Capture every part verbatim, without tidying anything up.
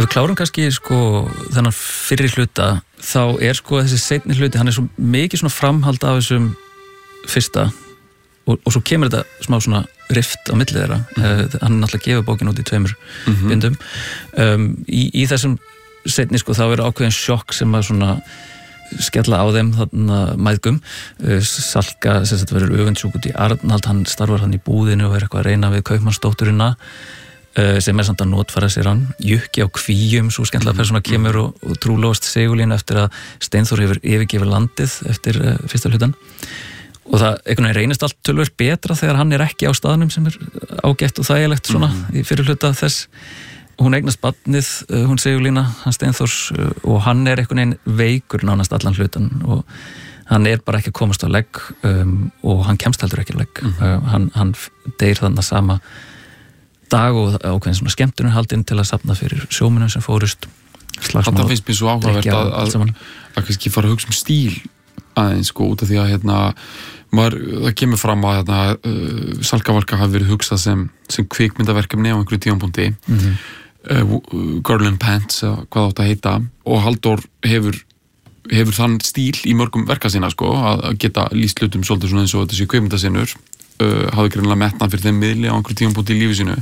Ef við klárum kannski sko þennan fyrri hluta, þá er sko þessi seinni hluti, hann er svo mikið svona framhald af þessum fyrsta og, og svo kemur þetta smá svona rift á milli þeirra. Mm. Uh, hann er náttúrulega gefið bókin út í tveimur mm-hmm. bindum. Um, í, í þessum seinni sko þá er ákveðin sjokk sem að svona skella á þeim þarna mæðgum. Uh, Salka sem þetta verður öfundsjúk út í Arnald, hann starfar hann í búðinu og er eitthvað að reyna við kaupmannsdótturina sem er samt að notfæra sér hann. Jukki á Kvíum, svo skemmtilega persóna kemur og, og trúlóast Sigurlínu eftir að Steinþór hefur yfirgefið landið eftir uh, fyrsta hlutan og það einhvern veginn reynist allt tölvöld betra þegar hann er ekki á staðnum sem er ágætt og þægilegt svona mm. í fyrir hluta þess. Hún eignast barnið, uh, hún Sigurlína, hann Steinþórs uh, og hann er einhvern veginn veikur nánast allan hlutan og hann er bara ekki að komast á legg um, og hann kemst heldur ekki á legg. Mm. Uh, hann, hann deyr þannig sama dag og ákveðin svona skemmtunum haldinn til að safna fyrir sjómunum sem fórust slagsmál. Það finnst mér svo áhugavert að, að, að, að kannski fara að hugsa um stíl aðeins sko út af því að hérna, maður, það kemur fram að hérna, uh, Salka Valka hafi verið hugsað sem, sem kvikmyndaverkefni á einhverju tímapunkti mm-hmm. uh, Girl in Pants, hvað átt að heita og Halldór hefur hefur þann stíl í mörgum verka sína sko, að, að geta lýst hlutum svolítið svona eins og þessi kvikmyndasinnur Uh, hafði greinilega metnað fyrir þeim miðli á einhverjum tímapunkti í lífi sínu.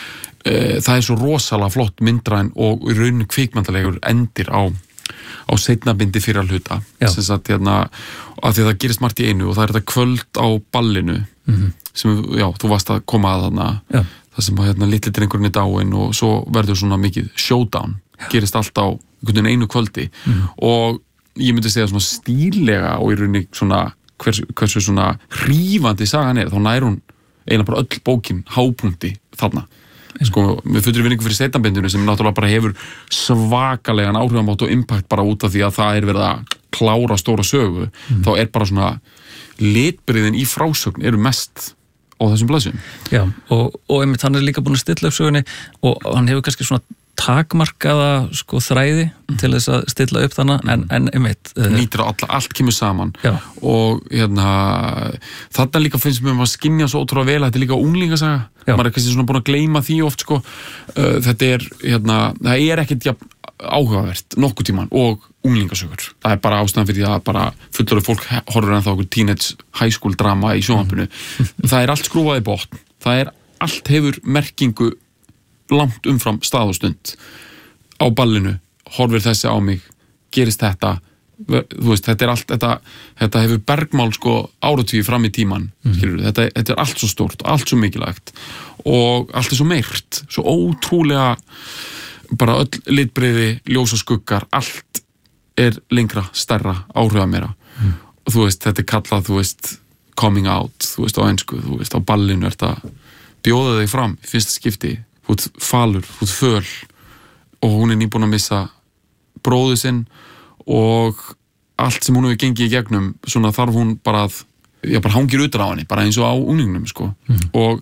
Uh, það er svo rosalega flott myndræn og í rauninu kvikmyndalegur endir á, á seinna bindi fyrir að hluta. Sem sagt, hérna, að því að það gerist margt í einu og það er þetta kvöld á ballinu mm-hmm. sem, já, þú varst að koma að þarna. Já. Það sem að hérna, litli drengurinn er dáinn og svo verður svona mikið showdown. Já. Gerist allt á einhvern veginn einu kvöldi mm-hmm. og ég myndi segja svona stílega og í rauninu svona Hversu, hversu svona hrífandi sagan er, þá nær hún eiginlega bara öll bókin hápunkti þarna. Sko, með fullri vinningu fyrir seinabindinu sem náttúrulega bara hefur svakalegan áhrifamátt og impact bara út af því að það er verið að klára stóra sögu, mm. þá er bara svona litbriðin í frásögn eru mest á þessum blaðsum. Já, og, og einmitt hann er líka búin að stilla upp sögunni og hann hefur kannski svona takmarkaða sko þræði mm. til þess að stilla upp þannig en, en einmitt uh, nýtir að all, allt kemur saman já. Og hérna þarna líka finnst mér að skynja svo ótrúlega vel að þetta er líka unglingasaga, maður er kannski svona búin að gleyma því oft sko, uh, þetta er hérna, það er ekkert ja, áhugavert nokkuð tíman og unglingasögur, það er bara ástæðan fyrir að bara fullorðið fólk horfur ennþá okkur teenage high school drama í sjónvarpinu mm. það er allt skrúfað í botn, það er allt hefur merkingu langt umfram stað og stund á ballinu, horfir þessi á mig gerist þetta, þú veist þetta er allt, þetta, þetta hefur bergmál sko áratugi fram í tíman mm. skilur, þetta, þetta er allt svo stórt, allt svo mikilvægt og allt er svo meirt svo ótrúlega bara öll litbrigði, ljós og skuggar allt er lengra, stærra, áhrifa meira mm. og þú veist, þetta er kallað, þú veist coming out, þú veist á ensku, þú veist á ballinu er þetta bjóða þig fram í fyrsta skipti hútt falur, hútt föl og hún er nýbúin að missa bróðu sinn og allt sem hún hefur gengið í gegnum svona þarf hún bara að já, bara hangir utan á henni, bara eins og á unglingnum sko. mm. og,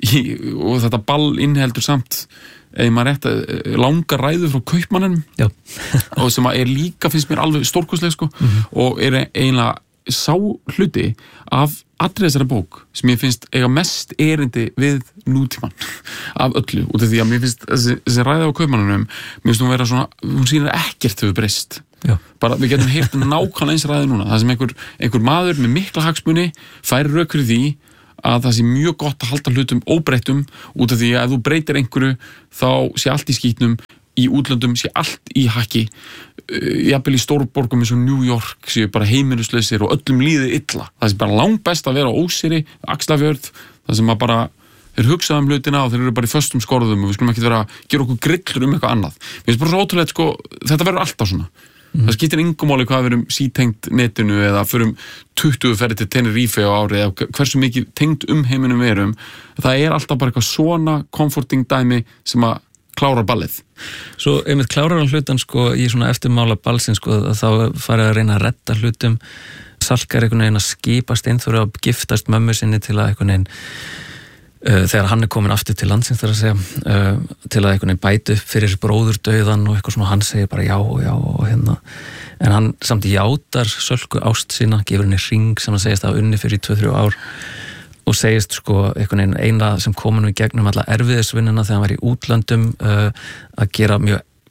og þetta ball inniheldur samt eða maður rétt að langa ræðu frá kaupmanninum og sem er líka finnst mér alveg stórkostleg sko. mm. og er eiginlega sá hluti af allri þessari bók sem ég finnst eiga mest erindi við nútíman af öllu, út af því að mér finnst þessi, þessi ræða á kaupmannunum, mér finnst hún vera svona hún sýnir ekkert hefur breyst bara við getum heyrt nákvæmlega eins ræði núna það sem einhver, einhver maður með mikla hagsmuni færi rök fyrir því að það sé mjög gott að halda hlutum óbreyttum út af því að ef þú breytir einhverju þá sé allt í skítnum í útlöndum sé allt í haki jafnvel í stórborgum eins og New York séu bara heimilislausir og öllum líði illa það sé bara langt best að vera á Óseyri Axlarfjörð, það sem að bara þeir hugsaðu um hlutina og þeir eru bara í föstum skorðum og við skulum ekki vera að gera okkur grillur um eitthvað annað mér finnst bara svo ótrúlega sko, þetta verður alltaf svona mm. það skiptir engum máli hvað við erum sítengt netinu eða förum tuttugu ferðir til Tenerife á ári eða hversu mikið tengt um heiminum við erum það er alltaf bara eitthvað svona comforting dæmi sem að klárar ballið. Svo einmitt klárar hann hlutan sko í svona eftirmála ballsinn sko að þá farið að reyna að redda hlutum Salka er einhvern veginn að skipa Steinþóri að giftast mömmu sinni til að einhvern veginn uh, þegar hann er komin aftur til landsins þar að segja uh, til að einhvern veginn bæti upp fyrir bróðurdauðan og eitthvað svona hann segir bara já og já og hérna en hann samt játar Sölku ást sína, gefur henni hring sem hann segist að unni fyrir í tvö til þrjú ár og segist sko einhvern veginn eina sem komin við gegnum alla erfiðisvinnuna þegar hann var í útlöndum uh, að gera mjög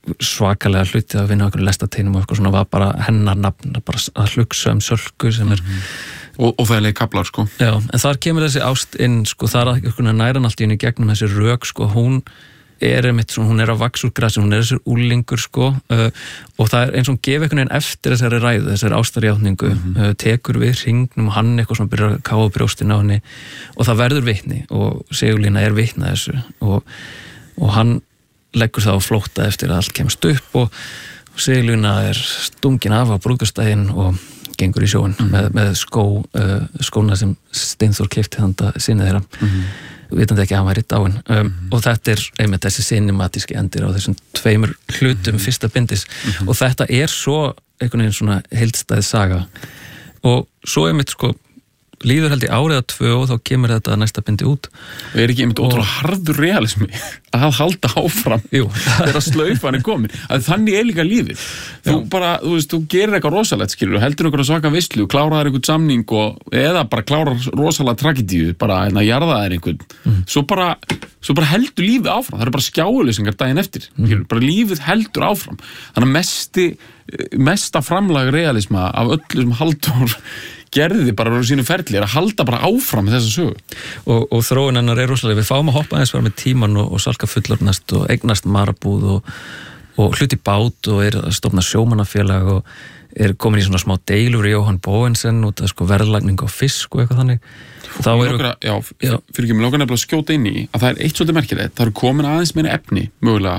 svakalega hluti að vinna okkur lestateinum og eitthvað svona var bara hennar nafn, bara að hlugsa um Sölku sem er mm-hmm. og, og það er leik kaplar sko já, en þar kemur þessi ást inn sko, þar er eitthvað næran allt í henni gegnum þessi rök sko, hún er einmitt svona, hún er að vaxa úr grasi, hún er þessir úlingur sko uh, og það er eins og hún gefi einhvern veginn eftir þessari ræðu, þessari ástarjátningu mm-hmm. uh, tekur við hringnum og hann eitthvað svona byrjar að káfa brjóstin á henni og það verður vitni og Sigurlína er vitna þessu og, og hann leggur það á flótta eftir að allt kemst upp og Sigurlína er stungin af á brúðkaupsdaginn og gengur í sjóin mm-hmm. með, með skó uh, skóna sem Steinþór keypti handa sinni þeirra mm-hmm. vitandi ekki að hann væri dáinn um, mm-hmm. og þetta er einmitt þessi cinematíski endir á þessum tveimur hlutum mm-hmm. fyrsta bindis mm-hmm. og þetta er svo einhvern veginn svona heildstæð saga og svo einmitt sko líður held í árið að tvö og þá kemur þetta næsta bindi út og er ekki einmitt og... ótrúlega harður realismi að halda áfram þegar slaufan er komin að þannig er líka lífið þú Já. bara, þú veist, þú gerir eitthvað rosalegt skilur, heldur einhverja svaka veislu, kláraðar einhvern samning og, eða bara klárar rosalega tragedíu, bara en að jarðaðar einhvern mm. svo bara, svo bara heldur lífið áfram, það eru bara skjáuleysingar daginn eftir, mm. skilur, bara lífið heldur áfram þannig að mesti mesta framlag realisma af öllu sem Halldór gerði bara á sínu ferli er að halda bara áfram með þessa sögu. Og, og þróun hennar er rosalega, við fáum að hoppa aðeins bara með tíman og, og Salka fullorðnast og eignast marabúð og, og hluti bát og er að stofna sjómannafélag og er komin í svona smá deilur í Jóhann Bóensen út af sko verðlagning á fisk og eitthvað þannig. Þá eru... Lokra, já, já. Fyrir ekki, mér lókar nefnilega að skjóta inn í að það er eitt svolítið merkilegt, það eru komin aðeins meira efni, mögulega.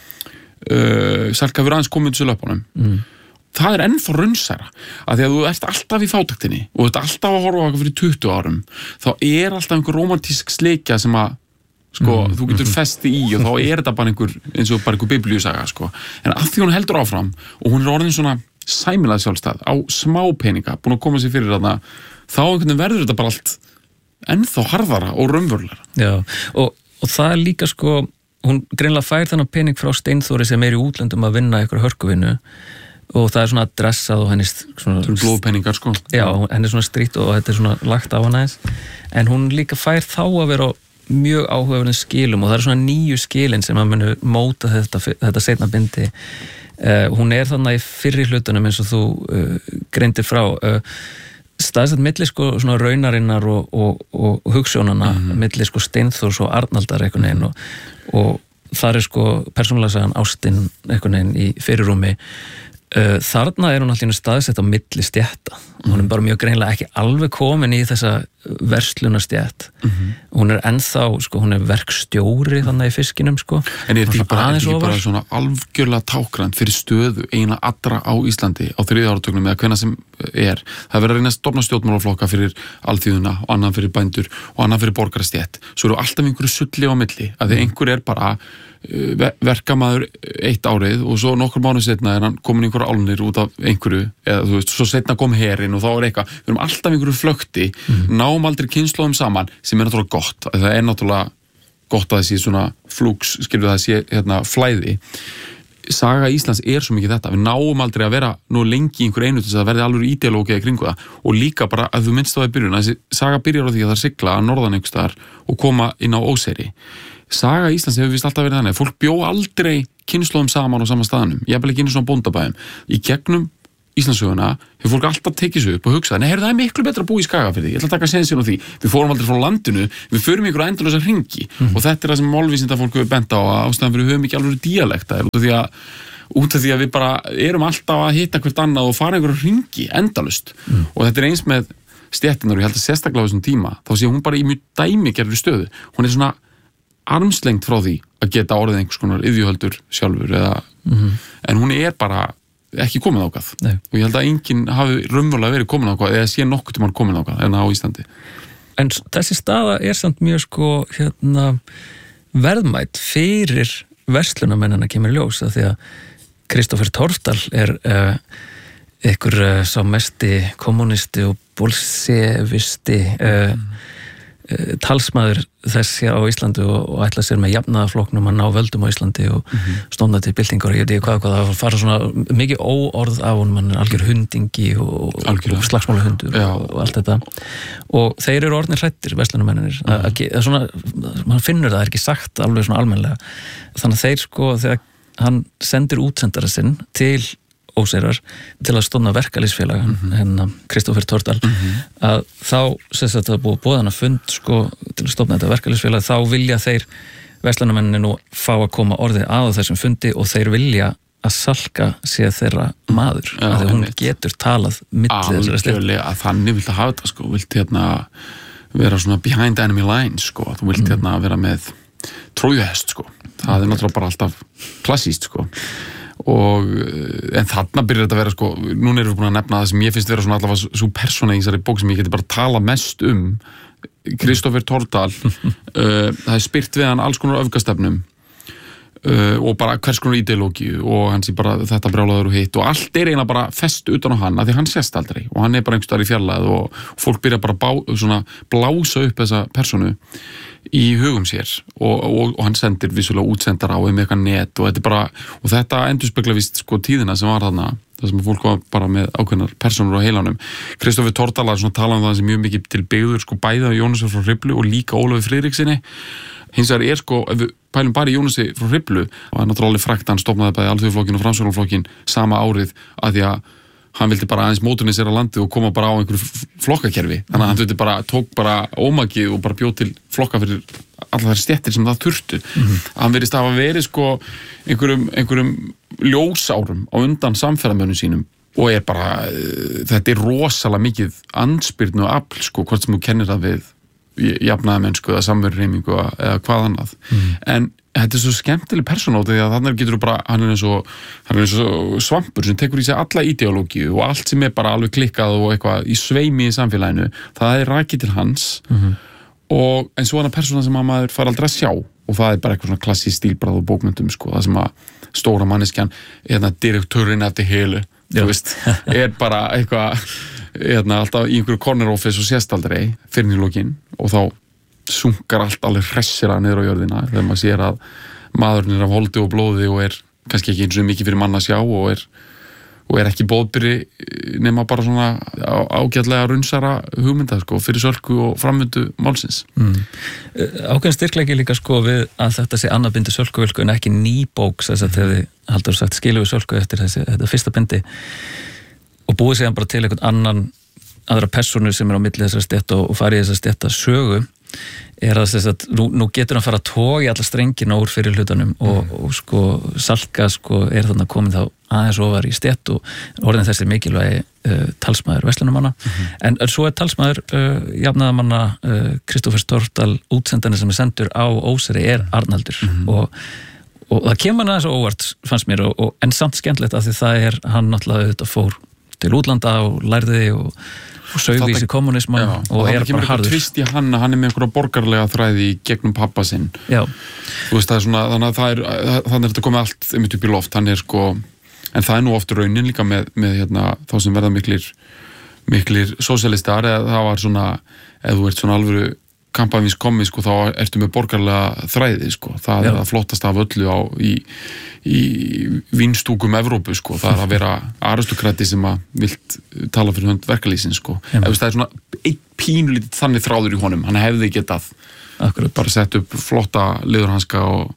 Uh, Salka fyrir aðeins komin til löpunum. Mm. Það er ennþá raunsæra að því að þú ert alltaf í fátæktinni og þú ert alltaf að horfa á eitthvað fyrir tuttugu árum þá er alltaf einhver romantísk sleikja sem að sko, mm, þú getur mm. festi í og þá er þetta bara einhver eins og bara einhver biblíusaga sko. En að því hún heldur áfram og hún er orðin svona sæmilega sjálfstæð á smá peninga, búin að koma sér fyrir þarna þá einhvern veginn verður þetta bara allt ennþá harðara og raunverulegra. Já, og, og það er líka sko, hún greinlega fær þennan pening frá Steinþóri sem er í útlöndum að vinna einhver hörkuvinnu og það er svona dressað og henni svona... blóðpenningar sko. Já, henni er svona strýtt og þetta er svona lagt á hana eins. En hún líka fær þá að vera mjög áhugaverðin skilum og það er svona nýju skilin sem að munu móta þetta, þetta seinna bindi. Uh, hún er þannig í fyrri hlutunum eins og þú uh, greindir frá. Uh, staðsett milli sko svona raunarinnar og, og, og, og hugssjónana, mm. milli sko Steinþórs og Arnaldar einhvern veginn og, og þar er sko persónulega sagan ástin einhvern veginn í fyrirrúmi. Uh, þarna er hún alltaf staðsett á milli stjætta mm. hún er bara mjög greinlega ekki alveg komin í þessa verslunarstjætt mm-hmm. hún er ennþá, sko, hún er verkstjóri þannig í fiskinum sko. En er þetta bara, bara, bara svona algjörlega tákrand fyrir stöðu eina allra á Íslandi á þriðja áratögnum eða hvenær sem er það verður að reyna að stofna stjórnmálaflokka fyrir alþýðuna og annan fyrir bændur og annan fyrir borgarastjætt, svo eru alltaf einhverju sulli á milli, að því einhver er bara verkamaður eitt árið og svo nokkur mánuð setna er hann komin einhverja álnir út af einhverju eða þú veist, svo setna kom herinn og þá er eitthvað, við erum alltaf einhverju flökti mm. náum aldrei kynslóðum saman sem er náttúrulega gott, það er náttúrulega gott að þessi svona flúks, skilur það að sé hérna flæði. Saga Íslands er svo mikið þetta, við náum aldrei að vera nú lengi í einhverju einu til þess að það verði alveg ídeológið kringu það og líka bara að þú minnst á það í byrjun, þessi saga byrjar á því að það sigla að norðan einhvers staðar og koma inn á Óseyri. Saga Íslands hefur vist alltaf verið þannig, fólk bjó aldrei kynslóðum saman á sama staðanum, ég hef ekki einu svona bóndabæðum. Í gegnum Íslandssöguna hefur fólk alltaf tekið sig upp og hugsað, nei, heyrðu, það er miklu betra að búa í Skagafirði, ég ætla að taka sénsinn á því, við fórum aldrei frá landinu, við förum ykkur að endurlösa hringi mm. og þetta er það sem málvísindafólk hefur bent á að ástæðan fyrir við höfum ekki alveg díalekta, út af því að, út af því að við bara erum alltaf að hitta hvert annað og fara ykkur hringi endalust mm. og þetta er eins með stéttinar og ég held að sérstaklega á þessum tíma, þá sé hún bara í mjög dæmigerðri stöðu, hún er svona armslengt frá því að geta orðið einhvers konar iðjuhöldur sjálfur eða, mm-hmm. en hún er bara ekki komin ákvað Nei. Og ég held að enginn hafi raunverulega verið komin ákvað eða sé nokkuð til mann komin ákvað en á Íslandi. En þessi staða er samt mjög sko hérna, verðmætt fyrir verslunarmennina kemur ljós að því að Kristófer Torfdal er uh, einhver uh, sá mesti kommunisti og bolsevisti uh, mm. talsmaður þessi á Íslandi og, og ætla sér með jafnaðarflokknum að ná völdum á Íslandi og mm-hmm. stóna til byltingar og ég veit ekki hvað, hvað það fara svona mikið óorð af honum, hann er algjör hundingi og, og slagsmála hundur og, og allt þetta og þeir eru orðnir hrættir, verslunarmennir mm-hmm. svona, mann finnur það, það er ekki sagt alveg svona almennlega, þannig að þeir sko þegar hann sendir útsendara sinn til Óseyrar til að stofna verkalýsfélag mm-hmm. hennar Kristófer Tordal mm-hmm. að þá, sem sagt, það búið bóðan að fund sko, til að stofna þetta verkalýsfélag, þá vilja þeir verslunarmenninni nú fá að koma orðið að þessum fundi og þeir vilja að Salka sé þeirra maður Já, að hún einmitt. getur talað milli þessara stétta. Algjörlega, að þannig viltu hafa þetta sko, viltu hérna vera svona behind enemy lines sko, þú viltu mm. hérna vera með trójuhest sko, það er náttúrulega bara alltaf klassíst sko og en þarna byrjar þetta að vera sko, núna erum við búin að nefna það sem ég finnst vera svona allavega svo persóna í þessari bók sem ég geti bara tala mest um Kristófer Tordal uh, það er spyrt við hann alls konar öfgastefnum uh, og bara hvers konar ideológíu og hann sé bara þetta brjálaður og hitt og allt er eiginlega bara fest utan á hann af því hann sést aldrei og hann er bara einhvers staðar í fjarlægð og, og fólk byrja bara bá, svona, blása upp þessa persónu í hugum sér og, og, og hann sendir vissulega útsendara á um eitthvað net og þetta, bara, og þetta endurspegla víst sko tíðina sem var þarna það sem fólk var bara með ákveðnar persónur á heilanum. Kristófer Tordal er svona talað um það sem mjög mikið til byggður sko bæða Jónasi frá Hriflu og líka Ólafi Friðriksinni hins vegar er sko, ef við pælum bara í Jónasi frá Hriflu og það er náttúrulega frækt hann stofnaði bæði Alþjóðaflokkinn og Framsóknarflokkinn sama árið að því að hann vildi bara aðeins módernisera landið og koma bara á einhverju flokkakerfi þannig að hann vildi bara, tók bara ómakið og bara bjóð til flokka fyrir allar þær stéttir sem það þurftu mm-hmm. hann verðist að hafa verið sko einhverjum, einhverjum ljósárum á undan samferðamönnum sínum og er bara, þetta er rosalega mikið andspyrnu og afl sko, hvort sem þú kennir það við jafnaðamennsku eða samverurreimingu eða hvað annað mm. en þetta er svo skemmtileg persóna því að þannig getur þú bara, hann er eins og hann er eins og svampur sem tekur í sig alla ideológíu og allt sem er bara alveg klikkað og eitthvað í sveimi í samfélaginu það er rakið til hans mm-hmm. og en svo er hann persóna sem að maður fara aldrei að sjá og það er bara eitthvað svona klassísk stílbragð og bókmyndum sko, það sem að stóra manneskjan hérna direktörinn eftir heilu þú veist, er bara eitthvað hérna alltaf í einhverju corner office og sést aldrei fyrir í lokin og þá sunkar allt alveg hressira niður á jörðina þegar maður sér að maðurinn er af holdi og blóði og er kannski ekki eins og mikið fyrir mann að sjá og er, og er ekki boðbyrri nema bara svona ágætlega runnsara hugmynda sko, fyrir Sölku og framvindu málsins. Mm. Ákveðin styrkleiki líka sko við að þetta sé annað bindi Sölku Völku en ekki ný bók þess að þegar þið haldur sagt skilu við Sölku eftir þessi, þetta fyrsta bindi og búið séðan bara til einhvern annan aðra persónu sem er á milli þessara stétta og farið þessara stétta sögu er að þess að nú, nú getur hann fara að toga alla strengina úr fyrir hlutanum og, mm. og sko Salka sko er þarna komin þá aðeins ofar í stétt og orðin þessi mikilvægi uh, talsmaður verslunumanna mm-hmm. en, en svo er talsmaður uh, jafnaðamanna uh, Kristófer Tordal útsendani sem er sendur á Óseyri er Arnaldur mm-hmm. og, og það kemur hann aðeins óvart fannst mér og, og, en samt skemmtilegt af því það er hann náttúrulega auðvitað fór til útlanda og lærði og og sögvísi kommunisman já, og, og er bara harður. Tvist í hann, hann er með einhverja borgarlega þræði í gegnum pappa sinn. Já. Þú veist, það er svona, þannig að það er, þannig er þetta komið allt um upp í loft, hann er sko, en það er nú oft raunin líka með, með hérna, þá sem verða miklir, miklir sósialistar, eða það var svona, eða þú ert svona alvöru kampavís komið, sko, þá ertu með borgarlega þræði, sko, það já. Er að flottast af öllu á, í, í vínstúkum Evrópu, sko, það er að vera aristokrati sem að vilt tala fyrir hönd verkalýsins, sko, ja. Ef það er svona einn pínulítið þannig þráður í honum, hann hefði getað Akkurat. Bara sett upp flotta leðurhanska og,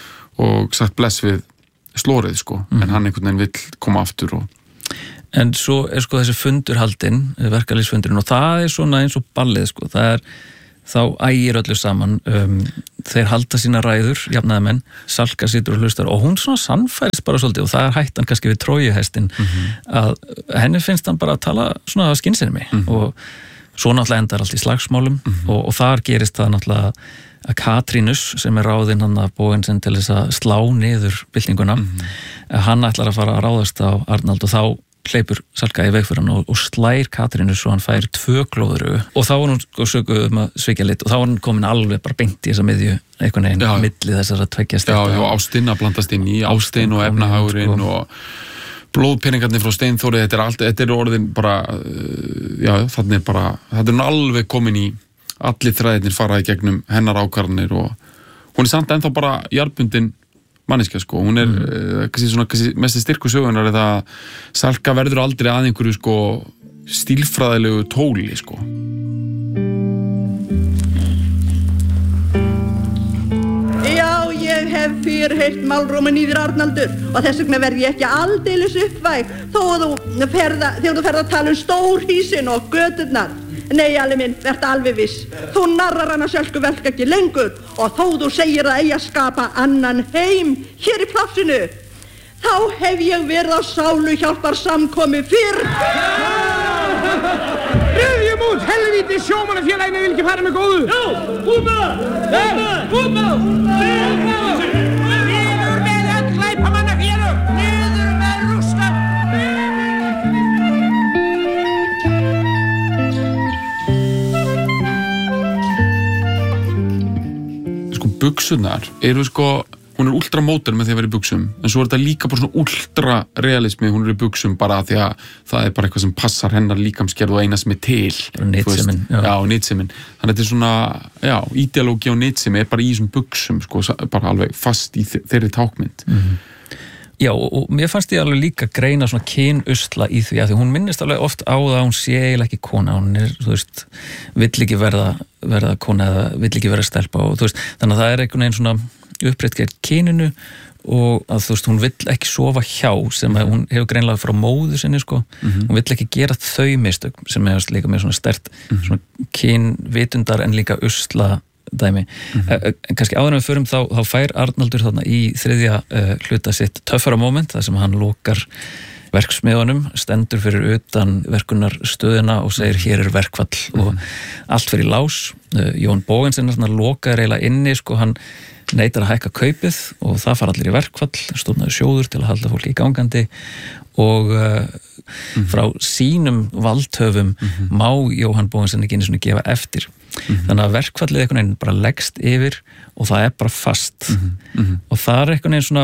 og sagt bless við slórið, sko, mm. en hann einhvern veginn vill koma aftur og En svo er sko þessi fundur haldinn, verkalýsfundurinn og það er svona eins og ballið, sko, það er þá ægir öllu saman um, þeir halda sína ræður, jafnaðamenn Salka situr og hlustar og hún svona sannfærist bara svolítið og það er hættan kannski við trójuhestin mm-hmm. að henni finnst hann bara að tala svona skynsemi mm-hmm. og svo náttúrulega endar allt í slagsmálum mm-hmm. og, og þar gerist það náttúrulega að Katrínus sem er ráðinn hann að bóin sem til þess að slá niður byltinguna mm-hmm. hann ætlar að fara að ráðast á Arnald og þá hleypur Salka í veg fyrir hann og, og slær Katrínus svo hann fær tvö glóðru og þá var hún sko söguð um að svíkja lit og þá var hann komin alveg bara beint í þessa miðju einhvern veginn, já, milli þessar að tveggja stétta. Já, og ástin að blandast inn í ástin og efnahagurinn og, og blóðpeningarnir frá Steinþóri, þetta er allt, þetta er orðin bara, já, þannig er bara, þetta er alveg komin í allir þræðirnir fara í gegnum hennar ákvarðanir og hún er samt ennþá bara jarðbundin manneskja sko, hún er mm. kannski svona kannski mest styrku sögunar er það að Salka verður aldrei að einhverju sko stílfræðilegu tóli sko. Já, ég hef fyrirheyrt málróminn í þér Arnaldur og þess vegna verð ég ekki aldeilis uppvæg þó að þú ferða, þegar þú ferð að tala um stórhýsin og göturnar. Nei, Alli minn, verð alveg viss. Þú narrar hana Sölku Völku ekki lengur og þó þú segir að eigi að skapa annan heim hér í plássinu. Þá hef ég verið á sálu hjálpar samkomi fyrr. Röðjum út, helvíti sjómannafélaginu vil ekki fara með góðu. Já, húma, húma, húma, húma. Niður með öll glæpamannafélög, niður með rústa. Sko, buksunar eru sko... Hún er ultramóder með því að vera í buksum en svo er þetta líka bara svona ultrarealismi hún er í buksum bara því að það er bara eitthvað sem passar hennar líkamsgerð og eina sem er til nýtsemin já, já nýtsemin þannig að þetta er svona, já, ideológi og nýtsemi er bara í þessum buksum sko, bara alveg fast í þeirri tákmynd mm-hmm. Já, og, og mér fannst ég alveg líka greina svona kynusla í því að því hún minnist alveg oft á það að hún sé eiginlega ekki kona hún er, þú veist, vill ekki verða verða kona eða vill ekki verða stelpa og þú veist, þannig að það er einhvern veginn svona upprétt gegn kyninu og að þú veist, hún vill ekki sofa hjá sem að hún hefur greinlega frá móðu sinni sko, mm-hmm. hún vill ekki gera þau mistök sem hefast líka með svona sterkt mm-hmm. svona kynvitundar en líka usla dæmi, mm-hmm. en kannski áður en við förum þá, þá fær Arnaldur þarna í þriðja uh, hluta sitt töffara moment þar sem hann lokar verksmiðunum, stendur fyrir utan verkunar stöðuna og segir hér er verkfall mm-hmm. og allt fyrir lás uh, Jón Bógensen er svona lokaður eiginlega inni sko, hann neitar að hækka kaupið og það fara allir í verkfall, stofnaður sjóður til að halda fólki í gangandi og uh, mm-hmm. frá sínum valdhöfum mm-hmm. má Jóhann Bógensen ekki einu svona gefa eftir mm-hmm. þannig að verkfallið einhvern veginn bara leggst yfir og það er bara fast mm-hmm. og það er einhvern veginn svona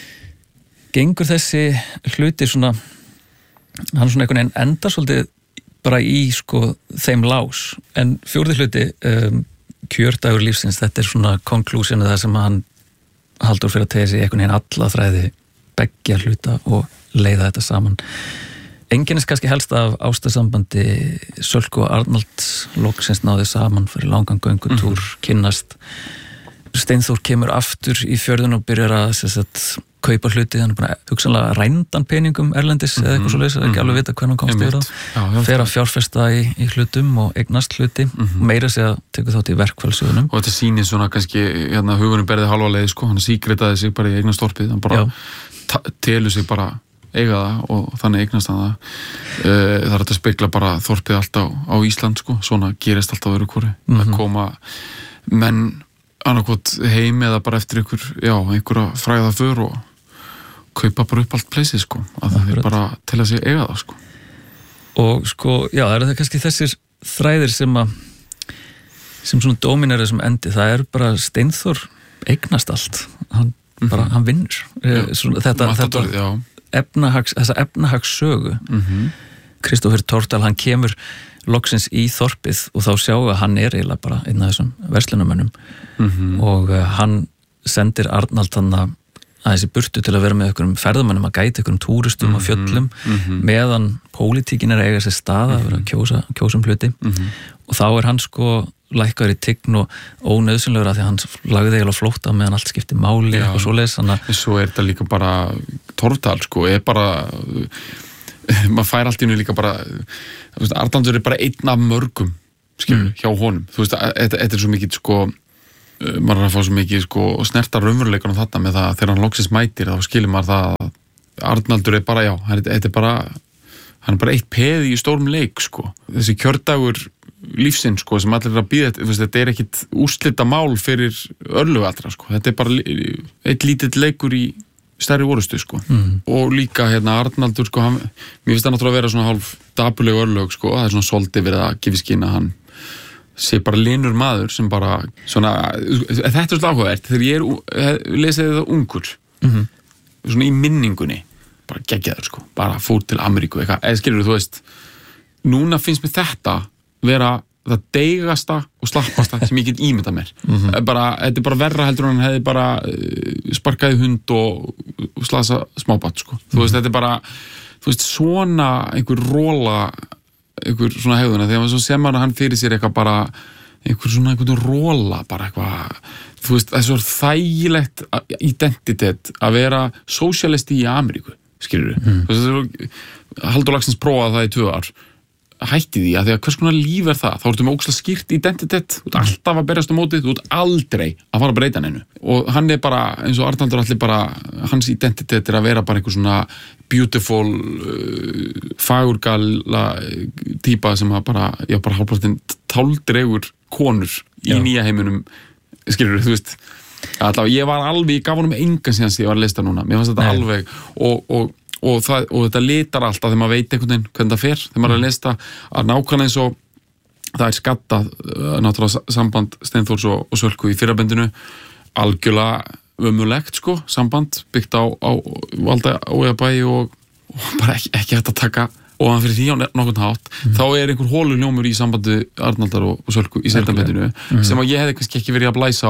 gengur þessi hluti svona hann svona einhvern veginn endar svolítið bara í sko þeim lás en fjórði hluti um, kjördagur lífsins, þetta er svona konklusionu það sem hann haldur fyrir að tegja sig einhvern veginn alla þræði beggja hluta og leiða þetta saman enginn er kannski helst af ástarsambandi Sölku og Arnalds loksins náði saman fyrir langan göngutúr mm-hmm. kynnast Steinþór kemur aftur í fjörðun og byrjar að sagt, kaupa hluti, hann er bara hugsanlega rændan peningum erlendis mm-hmm. eða eitthvað svo leys, það er ekki alveg vita hvernig hann komst yfir það, fer að fjárfesta í, í hlutum og eignast hluti, mm-hmm. meira sig að tekur þátt í verkfallsögunum. Og þetta sýnir svona kannski, hérna hugurinn berði halva leið, sko, hann síkritaði sig bara í eignast storpið, hann bara telur sig bara eiga það og þannig eignast hann það. Það er þetta spekla bara þorpið allt á, á Ísland, sko, svona gerist alltaf öðru hvori, mm-hmm. að koma menn annarkot heim eða bara eftir ykkur, já, einhverja fræða för og kaupa bara upp allt pleysið, sko, að það er bara til að sé eiga það, sko. Og sko, já, það er það kannski þessir þræðir sem að sem svona dóminerið sem endi, það er bara Steinþór eignast allt, hann mm-hmm. bara, hann vinnur. Já, svona, þetta, þetta efnahags, þessa efnahagssögu mm-hmm. Kristófer Tordal, hann kemur loksins í þorpið og þá sjáum að hann er eiginlega bara einn af þessum verslunarmönnum mm-hmm. og uh, hann sendir Arnald hann að þessi burtu til að vera með einhverjum ferðamönnum að gæta einhverjum túristum mm-hmm. á fjöllum mm-hmm. meðan pólitíkin er að eiga sér stað að vera að kjósa, kjósa um hluti mm-hmm. og þá er hann sko lækkaður í tign og ónauðsynlegur að því að hann lagði eiginlega flótta meðan allt skipti máli eitthvað svoleiðis. Svo er þetta líka bara Tordal sko, er bara maður fær allt í hennu líka bara Arnaldur er bara einn af mörgum skilur, mm. hjá honum, þú veist, þetta er svo mikið sko, maður er að fá svo mikið sko snerta raunveruleikan á þetta með það þegar hann loksins mætir, þá skilur maður það að Arnaldur er bara, já, þetta er bara hann er bara eitt peði í stórum leik sko, þessi kjördagur lífsinn sko, sem allir er að býða þetta, þetta er ekkit úrslita mál fyrir örlögu allra sko, þetta er bara eitt lítill leikur í stærri orustu sko mm. og líka hérna Arnaldur sko, hann, mér finnst það náttúrulega að vera svona hálf dapurleg örlög sko, það er svona svolítið verið að gefa skinn að hann sé bara linur maður sem bara svona, þetta er svolítið áhugavert þegar ég er, lesið þetta ungur mm-hmm. svona í minningunni bara geggjaður sko, bara fór til Ameríku eitthvað, eða skilur þú veist núna finnst mér þetta vera það deigasta og slappasta sem ég get ímyndað mér mm-hmm. bara, þetta er bara verra heldur en hann hefði bara sparkaði hund og slasa smábatt sko, mm-hmm. þú veist, þetta er bara þú veist, svona einhver róla einhver svona hegðuna, þegar maður svo sem maður hann fyrir sér eitthvað bara einhver svona einhvern róla, bara eitthvað þú veist, það er svo þægilegt identitet að vera sósíalisti í Ameríku, skilur mm. þú veist, Halldór Laxness prófaði það í tvö ár, hætti því að því að hvers konar líf er það, þá ertu með ógeðslega skýrt identitet, þú ert alltaf að berjast á móti, þú ert aldrei að fara að breyta neinu og hann er bara, eins og Arnaldur allir bara, hans identitet er að vera bara einhver svona beautiful uh, fagurgala típa sem að bara, já bara hálfpartinn táldregur konur í já. Nýja heiminum, skilur þú veist allavega, ég var alveg, ég gaf honum engan síðan sem ég var að lista núna, mér fannst þetta Nei. Alveg og, og Og, það, og þetta litar alltaf þegar maður veit einhvern veginn hvernig það fer, þegar maður er að lesta að nákvæmlega eins og það er skattað náttúrulega samband Steinþórs og, og Sölku í fyrrabendinu algjörlega ömurlegt sko, samband byggt á, á valda ójafnvægi og, og bara ekki, ekki hægt að taka og hann fyrir því á nokkurn hátt mm. þá er einhver hólur ljómur í sambandi Arnaldar og, og Sölku í seinabendinu mm. sem að ég hefði kannski ekki verið að blæsa á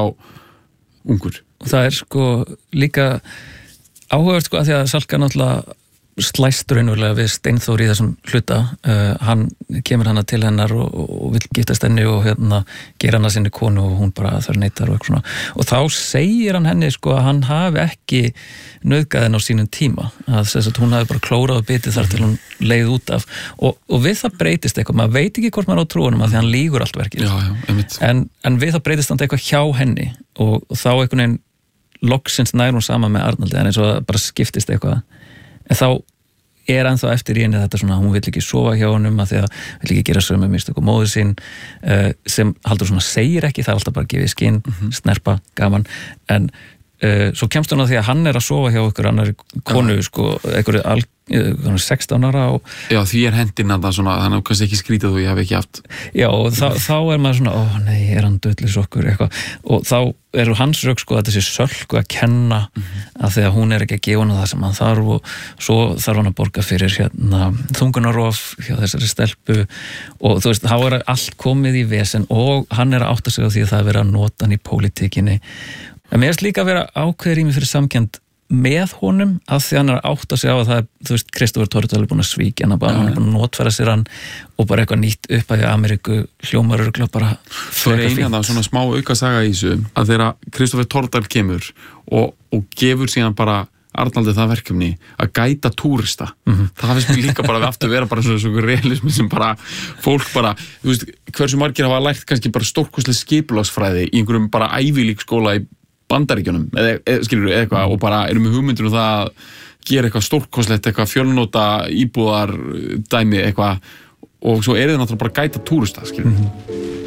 ungur. Og það er sko líka áhugavert sko að því að Salka náttúrulega slæst raunverulega við Steinþór í þessum hluta uh, hann kemur hana til hennar og, og vill giftast henni og hérna gera hana sinni konu og hún bara þar neitar og eitthvað svona og þá segir hann henni sko að hann hafi ekki nauðgað henni á sínum tíma að þess að hún hafi bara klórað og bitið þar til hún leið út af og, og við það breytist eitthvað, maður veit ekki hvort maður á trúanum að því hann lýgur allt verkið já, já, en, en við það breytist hann eitthvað hjá henni og, og þá einhvern veginn loksins nær hún sama með Arnaldi en eins og bara skiptist eitthvað en þá er ennþá eftir í henni þetta svona hún vill ekki sofa hjá honum að því að vill ekki gera sömu mistök og móður sín uh, sem Halldór svona segir ekki, það er alltaf bara gefið skinn, mm-hmm. snerpa, gaman en uh, svo kemst hún að því að hann er að sofa hjá ykkur annari konu ja. Sko, ykkur al, uh, sextán ára og já því er hendinn að það svona þannig að kannski ekki skrítið þú ég hef ekki haft já og þá, þá er maður svona ó nei, er hann döðlis okkur eitthvað og þá eru hans rauk sko að þessi Sölku að kenna mm-hmm. að því að hún er ekki að gefa hana það sem hann þarf og svo þarf hann að borga fyrir hérna þungunarof hjá þessari stelpu og þú veist, þá er allt komið í vesen og hann er að átta sig á því að það er verið að nota hann í pólitíkinni en mér erst líka að vera ákveður í mig fyrir samkennd með honum að því hann er að átta sig á að það er, þú veist, Kristófer Torrdal er búin að svíkja hann, ja. Hann er búin að notfæra sér hann og bara eitthvað nýtt upp að Ameríku hljómar örgulega bara fyrir eina það, svona smá auka saga í þessu að þegar Kristófer Torrdal kemur og, og gefur síðan bara Arnaldi það verkefni að gæta túrista mm-hmm. það finnst mér líka bara við aftur vera bara svona svona realismi sem bara fólk bara, þú veist, hversu margir hafa lært kannski bara stórkostlega skipulagsfræði í einhverjum bara ævilíkskóla í Bandaríkjunum, eða, eða skilur eða eitthvað og bara erum við hugmyndir um það að gera eitthvað stórkostlegt, eitthvað fjölnóta íbúðar dæmi eitthvað og svo er það náttúrulega bara gæta túrista, skilur mm-hmm.